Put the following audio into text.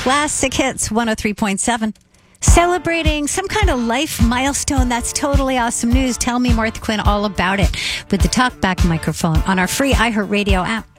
Classic Hits 103.7. Celebrating some kind of life milestone. That's totally awesome news. Tell me, Martha Quinn, all about it with the talkback microphone on our free iHeartRadio app.